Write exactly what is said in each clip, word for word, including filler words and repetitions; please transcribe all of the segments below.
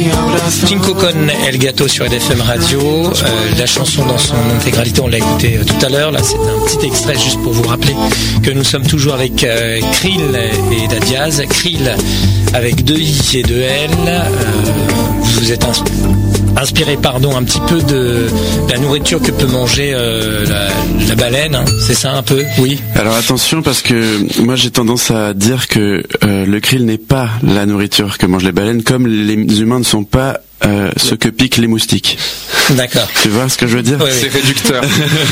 Cinco con El Gato sur L F M Radio. Euh, la chanson dans son intégralité, on l'a écoutée euh, tout à l'heure. Là, c'est un petit extrait juste pour vous rappeler que nous sommes toujours avec euh, Krill et Eda Diaz. Krill avec deux I et deux L. Euh, vous vous êtes inspiré. Inspiré, pardon, un petit peu de la nourriture que peut manger euh, la, la baleine, hein. C'est ça un peu, oui. Alors attention, parce que moi j'ai tendance à dire que euh, le krill n'est pas la nourriture que mangent les baleines, comme les humains ne sont pas euh, ce que piquent les moustiques. D'accord. Tu vois ce que je veux dire? Oui, oui. C'est réducteur.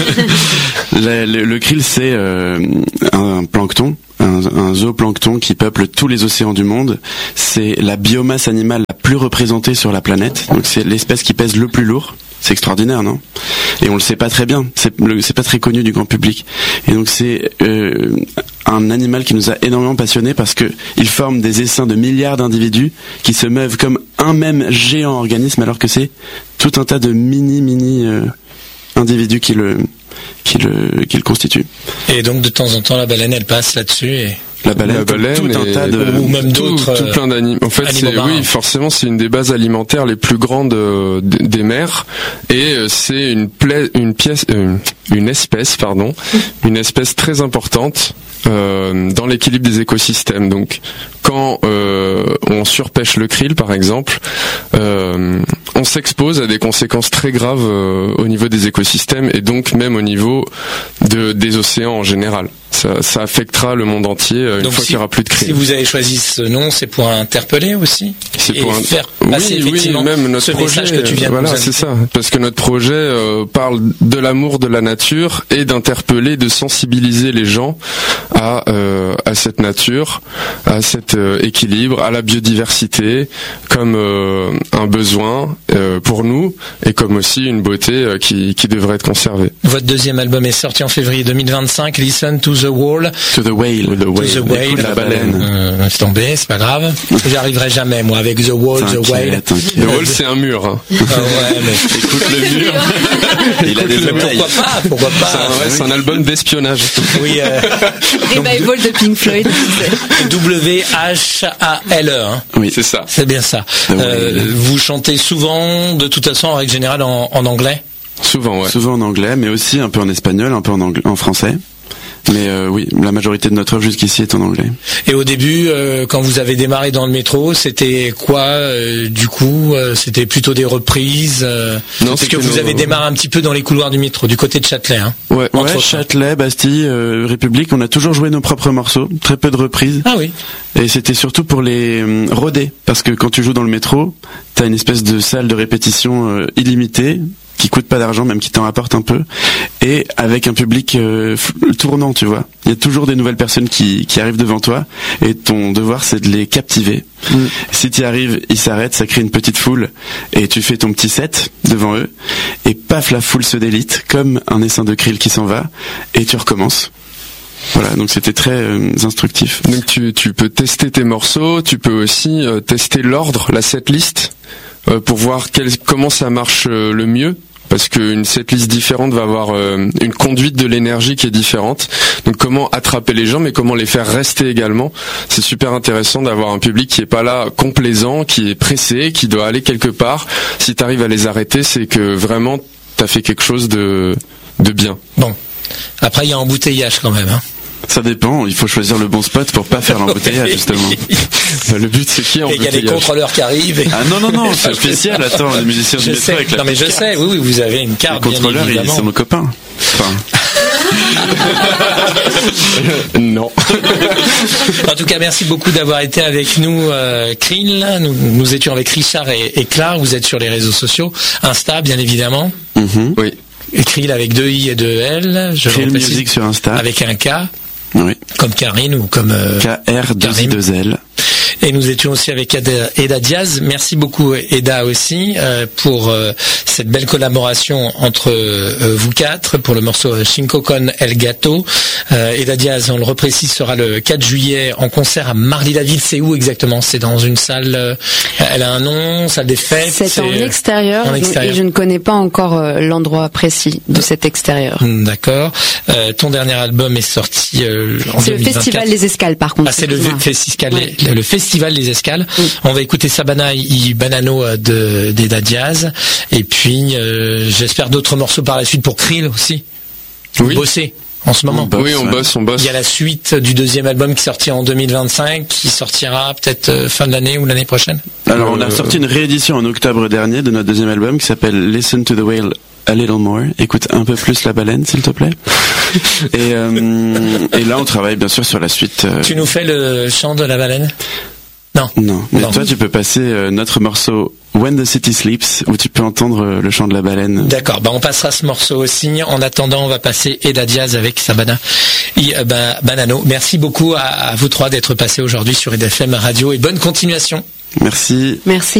le, le, le krill, c'est euh, un plancton. Un, un zooplancton qui peuple tous les océans du monde. C'est la biomasse animale la plus représentée sur la planète. Donc c'est l'espèce qui pèse le plus lourd. C'est extraordinaire, non? Et on le sait pas très bien. C'est, le, c'est pas très connu du grand public. Et donc c'est euh, un animal qui nous a énormément passionnés parce que il forme des essaims de milliards d'individus qui se meuvent comme un même géant organisme, alors que c'est tout un tas de mini mini euh, individus qui le qui le qui le constituent. Et donc de temps en temps la baleine elle passe là-dessus et la baleine, la baleine tout, tout un tas de ou même tout, d'autres tout plein d'animaux. En fait, c'est, oui, forcément, c'est une des bases alimentaires les plus grandes euh, des mers, et euh, c'est une, pla- une pièce, euh, une espèce, pardon, une espèce très importante euh, dans l'équilibre des écosystèmes. Donc, quand euh, on surpêche le krill, par exemple, euh, on s'expose à des conséquences très graves euh, au niveau des écosystèmes et donc même au niveau de, des océans en général. Ça, ça affectera le monde entier euh, une donc fois si, qu'il n'y aura plus de krill. Si vous avez choisi ce nom, c'est pour interpeller aussi, c'est et pour un... faire passer oui, effectivement oui, même notre ce projet, message que tu viens de voilà, nous c'est inviter. ça. Parce que notre projet euh, parle de l'amour de la nature et d'interpeller, de sensibiliser les gens à euh, à cette nature, à cet euh, équilibre, à la biodiversité, comme euh, un besoin euh, pour nous et comme aussi une beauté euh, qui qui devrait être conservée. Votre deuxième album est sorti en février deux mille vingt-cinq. Listen to the Wall. To the whale, the whale, To the whale, écoute la baleine. Euh, laisse tomber, c'est pas grave. J'y arriverai jamais, moi, avec The Wall, T'inquiète, The Whale. t'inquiète. Le wall, c'est un mur. Hein. Ah ouais, mais Écoute le mur. Il a des mais oreilles. pourquoi pas, pourquoi C'est un, pas. ouais, c'est un album d'espionnage. Oui, euh, Revival de Pink Floyd. W H A L E, hein. Oui, C'est ça. C'est bien ça. The Whale. Euh, vous chantez souvent, de toute façon, en règle générale, en, en anglais. Souvent, ouais. souvent en anglais, mais aussi un peu en espagnol, un peu en, anglais, en français. Mais euh, oui, la majorité de notre œuvre jusqu'ici est en anglais. Et au début, euh, quand vous avez démarré dans le métro, c'était quoi euh, du coup euh, C'était plutôt des reprises euh, Non, parce c'était que vous nos- avez démarré un petit peu dans les couloirs du métro, du côté de Châtelet. Hein. Ouais, Entre ouais autres. Châtelet, Bastille, euh, République, on a toujours joué nos propres morceaux, très peu de reprises. Ah oui. Et c'était surtout pour les euh, roder, parce que quand tu joues dans le métro, t'as une espèce de salle de répétition euh, illimitée, qui coûte pas d'argent, même qui t'en rapporte un peu, et avec un public euh, f- tournant, tu vois. Il y a toujours des nouvelles personnes qui, qui arrivent devant toi, et ton devoir c'est de les captiver. Mm. Si tu y arrives, ils s'arrêtent, ça crée une petite foule, et tu fais ton petit set devant eux, et paf, la foule se délite, comme un essaim de krill qui s'en va, et tu recommences. Voilà, donc c'était très euh, instructif. Donc tu, tu peux tester tes morceaux, tu peux aussi euh, tester l'ordre, la setlist, euh, pour voir quel, comment ça marche euh, le mieux. Parce qu'une setlist différente va avoir euh, une conduite de l'énergie qui est différente. Donc comment attraper les gens, mais comment les faire rester également. C'est super intéressant d'avoir un public qui est pas là complaisant, qui est pressé, qui doit aller quelque part. Si tu arrives à les arrêter, c'est que vraiment t'as fait quelque chose de, de bien. Bon. Après, il y a embouteillage quand même. Hein. Ça dépend, il faut choisir le bon spot pour pas faire l'embouteillage, justement. Le but c'est qui en Et il y a des contrôleurs qui arrivent. Et... Ah non, non, non, c'est spécial, attends, les musiciens du Je métro sais. avec la Non mais je carte. sais, oui, oui, vous avez une Les carte, bien contrôleurs, ils évidemment. sont nos copains. Enfin, Non. En tout cas, merci beaucoup d'avoir été avec nous, euh, Krill. Nous, nous étions avec Richard et, et Claire. Vous êtes sur les réseaux sociaux, Insta, bien évidemment. mhm. Oui. Et Krill avec deux I et deux L. Je Krill le précise, Music sur Insta. avec un K, Oui. comme Karine ou comme euh, K R deux I Karim. deux L. Et nous étions aussi avec Eda, Eda Diaz. Merci beaucoup Eda aussi euh, pour euh, cette belle collaboration entre euh, vous quatre pour le morceau Cinco con El Gato. Euh, Eda Diaz, on le reprécise, sera le quatre juillet en concert à Marly-la-Ville. C'est où exactement? C'est dans une salle, euh, elle a un nom, salle des fêtes? C'est en extérieur, en extérieur. et je ne connais pas encore euh, l'endroit précis de cet extérieur. D'accord. Euh, ton dernier album est sorti euh, en C'est le deux mille vingt-quatre. Festival des Escales, par contre. Ah, c'est le excuse-moi. festival, Ouais. le festival festival Les Escales. Oui. On va écouter Sabana y Banano de d'Eda Diaz. Et puis, euh, j'espère d'autres morceaux par la suite pour Krill aussi. Oui. Bosser. En ce moment. On bosse, oui, on bosse, on bosse. Il y a la suite du deuxième album qui sortira en deux mille vingt-cinq, qui sortira peut-être fin de l'année ou l'année prochaine. Alors, on a sorti une réédition en octobre dernier de notre deuxième album qui s'appelle Listen to the Whale a Little More. Écoute un peu plus la baleine, s'il te plaît. et, euh, et là, on travaille bien sûr sur la suite. Euh... Tu nous fais le chant de la baleine ? Non. Non. Mais non. toi, tu peux passer euh, notre morceau When the City Sleeps, où tu peux entendre euh, le chant de la baleine. D'accord. Bah, on passera ce morceau aussi. En attendant, on va passer Eda Diaz avec Sabana et euh, bah, Banano. Merci beaucoup à, à vous trois d'être passés aujourd'hui sur R D F M Radio et bonne continuation. Merci. Merci.